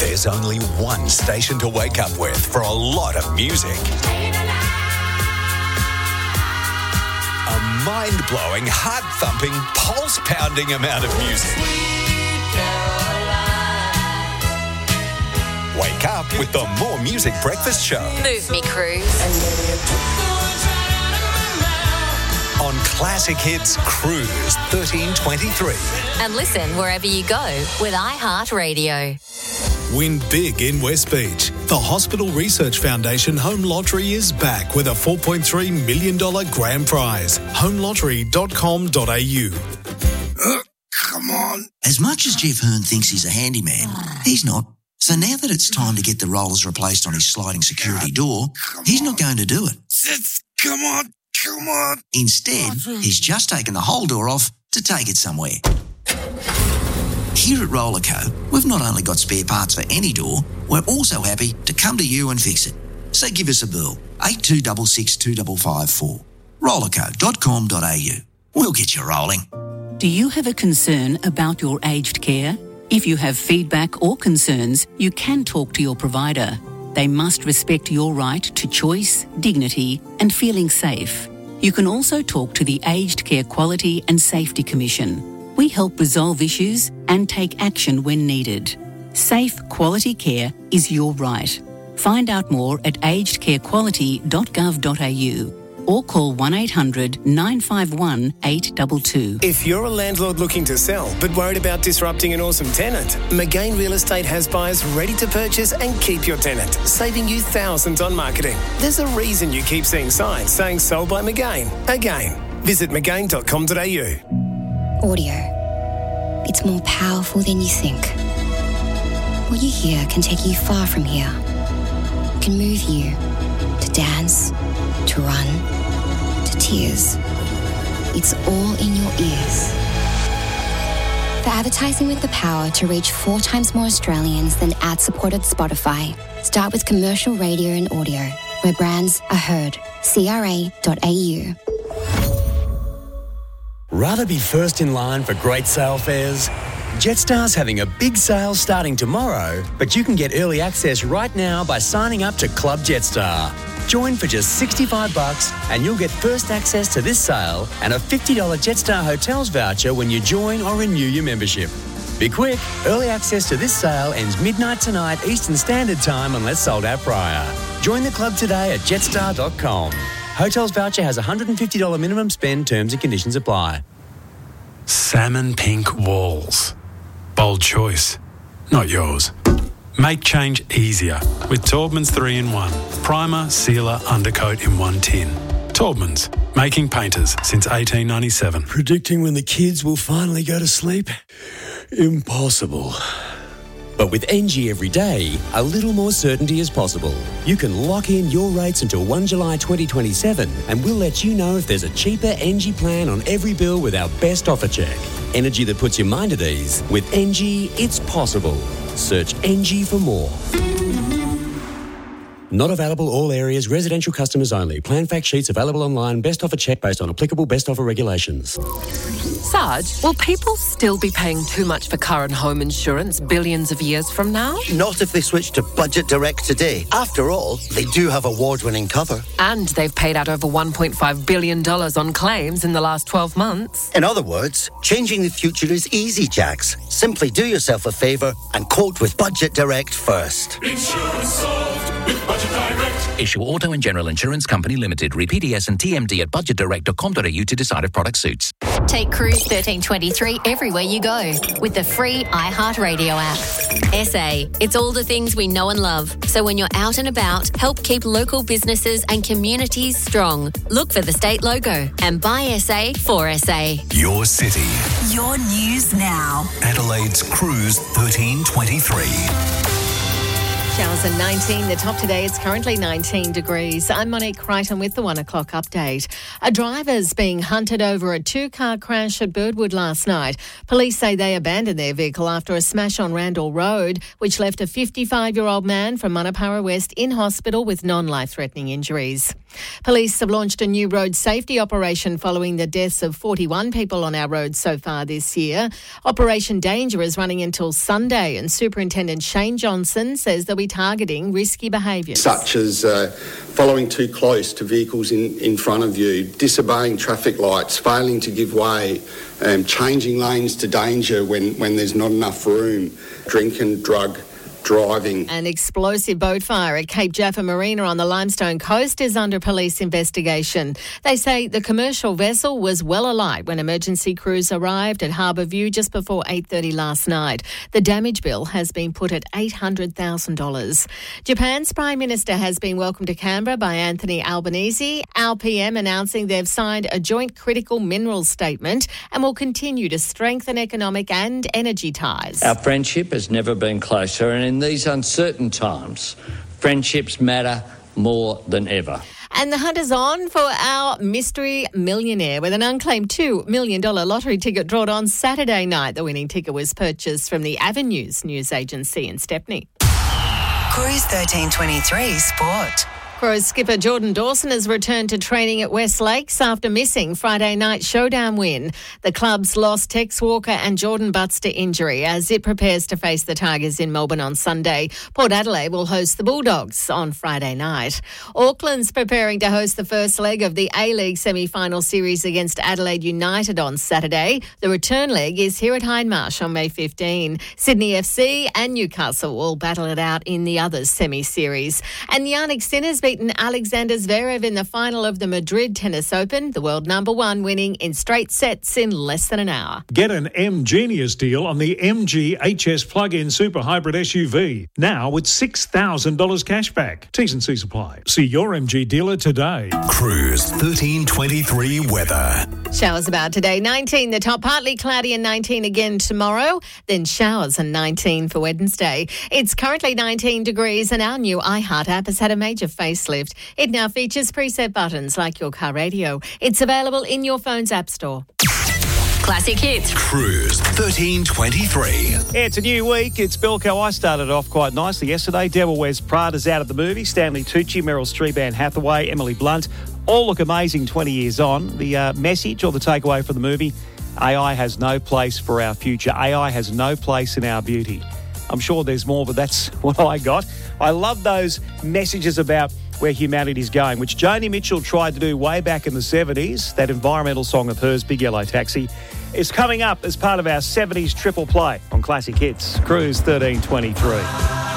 There's only one station to wake up with for a lot of music. A mind-blowing, heart-thumping, pulse-pounding amount of music. Wake up with the More Music Breakfast Show. Move me, Cruise. On Classic Hits Cruise 1323. And listen wherever you go with iHeartRadio. Win big in West Beach. The Hospital Research Foundation Home Lottery is back with a $4.3 million grand prize. homelottery.com.au. Come on. As much as Jeff Hearn thinks he's a handyman, he's not. So now that it's time to get the rollers replaced on his sliding security door, he's not going to do it. Come on. Instead, he's just taken the whole door off to take it somewhere. Here at Rollerco, we've not only got spare parts for any door, we're also happy to come to you and fix it. So give us a bill, 8266 2554. Rollerco.com.au. We'll get you rolling. Do you have a concern about your aged care? If you have feedback or concerns, you can talk to your provider. They must respect your right to choice, dignity, and feeling safe. You can also talk to the Aged Care Quality and Safety Commission. We help resolve issues and take action when needed. Safe, quality care is your right. Find out more at agedcarequality.gov.au or call 1800 951 822. If you're a landlord looking to sell but worried about disrupting an awesome tenant, McGain Real Estate has buyers ready to purchase and keep your tenant, saving you thousands on marketing. There's a reason you keep seeing signs saying sold by McGain. Again, visit McGain.com.au. Audio. It's more powerful than you think. What you hear can take you far from here. It can move you to dance, to run, to tears. It's all in your ears. For advertising with the power to reach 4 times more Australians than ad-supported Spotify, start with commercial radio and audio, where brands are heard. CRA.au. Rather be first in line for great sale fares? Jetstar's having a big sale starting tomorrow, but you can get early access right now by signing up to Club Jetstar. Join for just $65 and you'll get first access to this sale and a $50 Jetstar Hotels voucher when you join or renew your membership. Be quick, early access to this sale ends midnight tonight Eastern Standard Time unless sold out prior. Join the club today at jetstar.com. Hotels voucher has a $150 minimum spend, terms and conditions apply. Salmon pink walls. Bold choice, not yours. Make change easier with Taubman's 3-in-1. Primer, sealer, undercoat in one tin. Taubman's, making painters since 1897. Predicting when the kids will finally go to sleep? Impossible. But with NG every day, a little more certainty is possible. You can lock in your rates until 1 July 2027 and we'll let you know if there's a cheaper NG plan on every bill with our best offer check. Energy that puts your mind at ease. With NG, it's possible. Search NG for more. Not available all areas, residential customers only. Plan fact sheets available online. Best offer check based on applicable best offer regulations. Sarge, will people still be paying too much for car and home insurance billions of years from now? Not if they switch to Budget Direct today. After all, they do have award-winning cover. And they've paid out over $1.5 billion on claims in the last 12 months. In other words, changing the future is easy, Jax. Simply do yourself a favour and quote with Budget Direct first. Insurance solved with Budget Direct. Issue Auto and General Insurance Company Limited. Repeat ES and TMD at budgetdirect.com.au to decide if product suits. Take Cruise 1323 everywhere you go with the free iHeartRadio app. SA, it's all the things we know and love. So when you're out and about, help keep local businesses and communities strong. Look for the state logo and buy SA for SA. Your city. Your news now. Adelaide's Cruise 1323. Showers at 19. The top today is currently 19 degrees. I'm Monique Crichton with the 1 o'clock update. A driver's being hunted over a 2-car crash at Birdwood last night. Police say they abandoned their vehicle after a smash on Randall Road, which left a 55-year-old man from Manapara West in hospital with non-life-threatening injuries. Police have launched a new road safety operation following the deaths of 41 people on our roads so far this year. Operation Danger is running until Sunday, and Superintendent Shane Johnson says they'll be targeting risky behaviours. Such as following too close to vehicles in front of you, disobeying traffic lights, failing to give way, changing lanes to danger when there's not enough room, drink and drug driving. An explosive boat fire at Cape Jaffa Marina on the Limestone Coast is under police investigation. They say the commercial vessel was well alight when emergency crews arrived at Harbour View just before 8:30 last night. The damage bill has been put at $800,000. Japan's Prime Minister has been welcomed to Canberra by Anthony Albanese. Our PM announcing they've signed a joint critical minerals statement and will continue to strengthen economic and energy ties. Our friendship has never been closer, and in these uncertain times, friendships matter more than ever. And the hunt is on for our mystery millionaire with an unclaimed $2 million lottery ticket drawn on Saturday night. The winning ticket was purchased from the Avenues news agency in Stepney. Cruise 1323 Sport. Crows skipper Jordan Dawson has returned to training at West Lakes after missing Friday night showdown win. The club's lost Tex Walker and Jordan Butts to injury as it prepares to face the Tigers in Melbourne on Sunday. Port Adelaide will host the Bulldogs on Friday night. Auckland's preparing to host the first leg of the A-League semi-final series against Adelaide United on Saturday. The return leg is here at Hindmarsh on May 15. Sydney FC and Newcastle will battle it out in the other semi-series. And Yannick Sinner's beaten Alexander Zverev in the final of the Madrid Tennis Open, the world number one winning in straight sets in less than an hour. Get an M-Genius deal on the MG HS plug-in super hybrid SUV, now with $6,000 cash back. T's and C's apply. See your MG dealer today. Cruise 1323 weather. Showers about today, 19 the top, partly cloudy and 19 again tomorrow, then showers and 19 for Wednesday. It's currently 19 degrees and our new iHeart app has had a major facelift. It now features preset buttons like your car radio. It's available in your phone's app store. Classic hits. Cruise 1323. It's a new week. It's Belko. I started off quite nicely yesterday. Devil Wears Prada's out of the movie. Stanley Tucci, Meryl Streep, Anne Hathaway, Emily Blunt all look amazing 20 years on. The message or the takeaway from the movie, AI has no place for our future. AI has no place in our beauty. I'm sure there's more, but that's what I got. I love those messages about where humanity's going, which Joni Mitchell tried to do way back in the 70s. That environmental song of hers, Big Yellow Taxi, is coming up as part of our 70s triple play on Classic Hits. Cruise 1323.